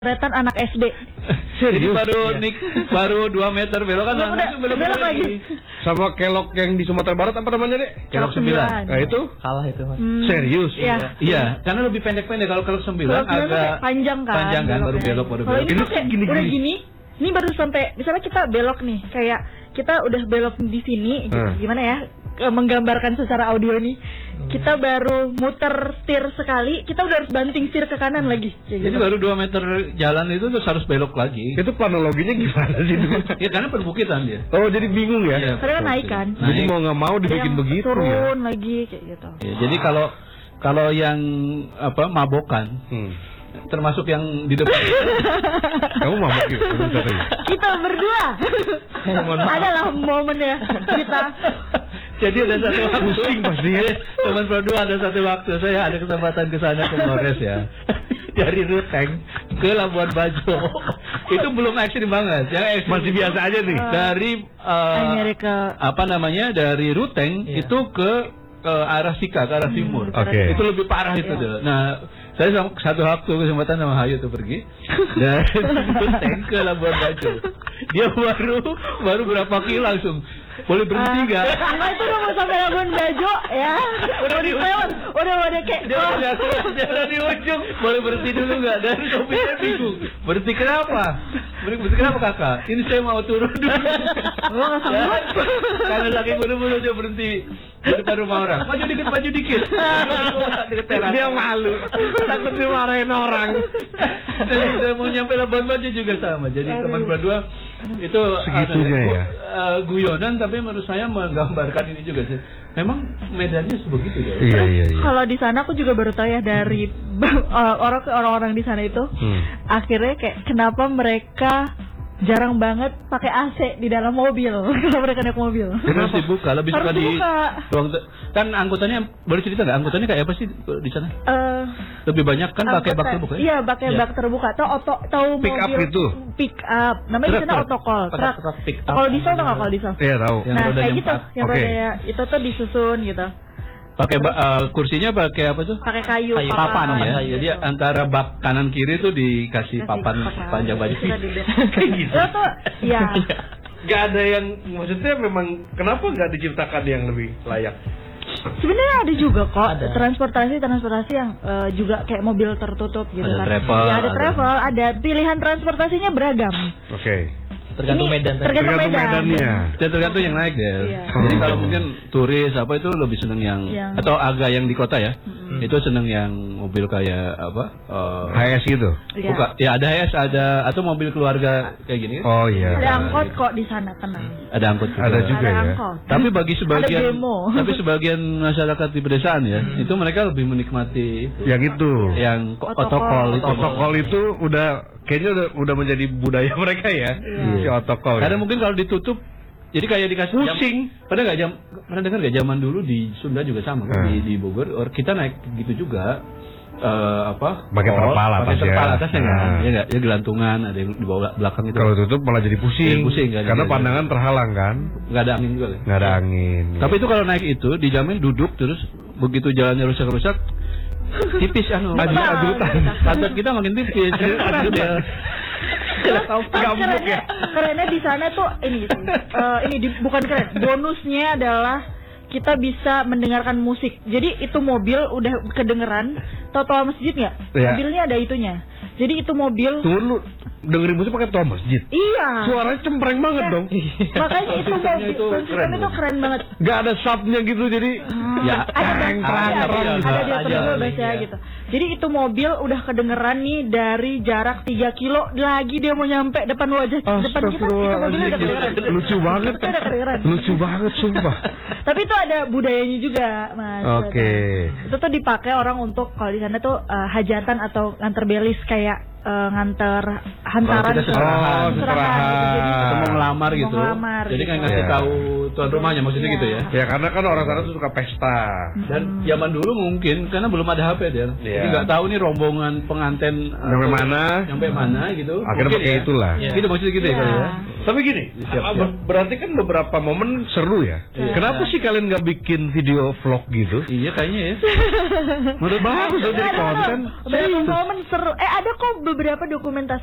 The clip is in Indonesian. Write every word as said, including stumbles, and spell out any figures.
Retan anak S D. Jadi baru ya. nik baru dua meter belok kan Udah, langsung belok, belok belok lagi. Sama kelok yang di Sumatera Barat apa namanya, Dek? Kelok sembilan. Nah, itu Kalah itu, Mas. Hmm, serius. Iya. Iya, karena lebih pendek-pendek. Kalau kelok sembilan Kelok sembilan tuh agak kayak panjang kan. Panjang kan, baru belok baru Kalau belok. ini Ini tuh kayak gini, udah gini. gini. Ini baru sampai misalnya kita belok nih, kayak kita udah belok di sini, gitu. Hmm. Gimana ya? Ke- Menggambarkan secara audio nih. Kita baru muter setir sekali, kita udah harus banting setir ke kanan lagi. Kayak Jadi gitu. baru dua meter jalan itu terus harus belok lagi. Itu planologinya gimana sih? Ya karena perbukitan dia. Oh, jadi bingung ya? Iya. Karena kan naik kan. Jadi Naik. mau nggak mau Ada dibikin yang begitu ya? turun lagi kayak gitu. Ya, jadi kalau kalau yang apa mabokan Hmm. termasuk yang di depan Kamu mabok yuk? Kamu capek yuk? Kita berdua. Adalah momen ya kita. Jadi ada satu waktu Pusing pasti ya. teman berdua ada satu waktu saya ada kesempatan ke sana ke Flores ya. Dari Ruteng ke Labuan Bajo. Itu belum ekstrim banget. Yang ekstrim Masih biasa aja nih. dari eh, Amerika. apa namanya? Dari Ruteng Iya. itu ke ke arah Sika, ke arah timur. Oke. Itu lebih parah itu Iya. tuh. Nah, saya sama, satu waktu kesempatan sama Hayu tuh pergi dari Ruteng ke Labuan Bajo. Dia baru baru berapa kilo langsung boleh berhenti Ah, nggak? Karena itu udah mau sampai Labuan Bajo ya. Udah di lewat, udah udah kayak Dia oh, udah jalan di ujung, boleh berhenti dulu nggak? Dan sopirnya bingung, berhenti kenapa? Berhenti kenapa kakak? Ini saya mau turun dulu. gua nggak sanggup. Karena lagi buru-buru dia berhenti di depan rumah orang. Maju dikit, maju dikit. Dia malu. Takut dimarahin orang. Dan saya mau nyampe Labuan Bajo juga sama. Jadi Aduh. teman berdua itu Segitunya uh, ya? uh, guyonan, tapi menurut saya menggambarkan ini juga sih. Memang medannya sebegitu ya. Iya, iya, iya. Kalau di sana aku juga baru tahu ya dari uh, orang orang-orang di sana itu Hmm. akhirnya kayak kenapa mereka jarang banget pakai A C di dalam mobil kalau mereka naik mobil. Harus dibuka, lebih suka Harus di dibuka. ruang te- kan angkutannya boleh cerita nggak? Angkutannya kayak apa sih di sana? Eh, Lebih banyak kan pakai bak angkot- terbuka ya? Iya, pakai Iya. bak terbuka. Tahu oto, tahu Pick up mobil itu? Pick up. Namanya di Truk, sana truk. otokol, Pakai truk. truk pick up. Kalau diesel tuh nggak kalau diesel? Iya, tahu. Yang Nah, rodanya kayak gitu, empat. yang Oke. rodanya itu tuh disusun gitu. Pakai ba- eh, kursinya pakai apa tuh? Pakai kayu, Kayu. Papan ya. Papan. Jadi antara bak kanan kiri tuh dikasih Kasih papan panjang baju. Kita di bed. Kayak gitu. Lo tuh ya Gak ada yang, maksudnya memang, kenapa gak diciptakan yang lebih layak? sebenarnya ada juga kok Ada. transportasi transportasi yang eh, juga kayak mobil tertutup gitu Ada kan. travel, Ya, ada ada- travel, ada pilihan transportasinya beragam. Oke. Tergantung Ini medan tadi. tergantung Tergantung medan. medannya. Dan tergantung yang naik deh. Iya. Jadi Oh. kalau mungkin turis apa itu lebih seneng yang, Yang- atau agak yang di kota ya. Mm-mm. Itu seneng yang mobil kayak apa? eh, H S gitu? Iya. Buka, ya ada H S, ada atau mobil keluarga kayak gini. kan? Oh iya. Ada angkot kok di sana, tenang. Ada angkut juga. Ada juga Ada ya. angkot. Tapi bagi sebagian, Ada demo. tapi sebagian masyarakat di pedesaan ya, itu mereka lebih menikmati Yang itu. yang ko- Otokol. otokol itu. Otokol itu udah, kayaknya udah udah menjadi budaya mereka ya. Iya. Si otokol. Karena ya. mungkin kalau ditutup, jadi kayak dikasih jam- Pusing. Pernah nggak jam? Pernah dengar nggak zaman dulu di Sunda juga sama kan? Hmm. Di, di Bogor, or kita naik gitu juga. eh apa? Pakai tol, terpal pakai atasnya. terpal atasnya kan? Nah. Ya nggak? Ya gelantungan, ada yang di bawah belakang itu. Kalau tutup malah jadi pusing. Iya, pusing kan. Karena Iya, pandangan terhalang kan. nggak ada angin juga. Kan? Nggak ada angin. Tapi itu kalau naik itu dijamin duduk terus begitu jalannya rusak-rusak tipis anu. Aju- ajutan. Pantat kita makin tipis. Aduh dia. Terus Gambuk kerennya, ya? kerennya di sana tuh ini sih. Eh, ini di- bukan keren. Bonusnya adalah kita bisa mendengarkan musik. Jadi itu mobil udah kedengeran. Tahu-tahu masjid nggak? Iya. Mobilnya ada itunya. Jadi itu mobil. Tunggu lu dengerin musik pakai toa masjid. Iya. Suaranya cempreng banget dong. Makanya itu Konsepnya mobil. itu Konsepnya keren itu loh. keren banget. Gak ada subnya gitu jadi. Ya, ada terang, ada, terang, ada, terang. ada di Aja, atas baca iya. gitu. Jadi itu mobil udah kedengeran nih dari jarak tiga kilo lagi dia mau nyampe depan wajah depan kita, itu mobilnya udah kedengeran. Lucu banget. Itu udah kedengeran. Lucu banget sumpah. Tapi itu ada budayanya juga, Mas. Oke. Itu tuh dipakai orang untuk kalau di sana tuh eh, hajatan atau nganter belis kayak eh, nganter hantaran Kalau kita gitu. seserahan. Oh, Seserahan gitu. Jadi seserahan. Atau mau ngelamar Mau gitu. ngelamar Jadi gitu. kayak ngasih Iya. tahu tuan rumahnya maksudnya Iya. gitu ya. Ya karena kan orang sana tuh suka pesta. Dan zaman dulu mungkin karena belum ada H P dia. Jadi Iya. nggak tahu nih rombongan pengantin Sampai atau- mana? Sampai mana gitu. Akhirnya Mungkin pakai ya. itulah. Iya. Gitu maksudnya gitu ya Iya. kali ya. Tapi gini, Siap, ah, siap. ber- berarti kan beberapa momen seru ya. Iya. Kenapa sih kalian nggak bikin video vlog gitu? Iya kayaknya ya. Menurut bagus dong jadi Ada, ada. konten. Beberapa momen seru. Eh ada kok beberapa dokumentasi